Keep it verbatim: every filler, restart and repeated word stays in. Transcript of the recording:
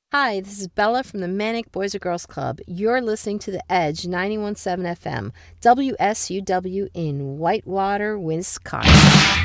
Hi, this is Bella from the Manic Boys or Girls Club. You're listening to The Edge ninety-one point seven F M, W S U W in Whitewater, Wisconsin.